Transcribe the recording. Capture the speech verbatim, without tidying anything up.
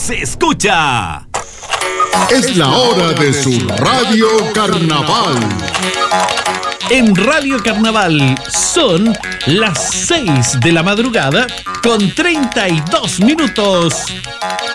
se escucha. Es la hora de su Radio Carnaval. En Radio Carnaval son las seis de la madrugada con treinta y dos minutos.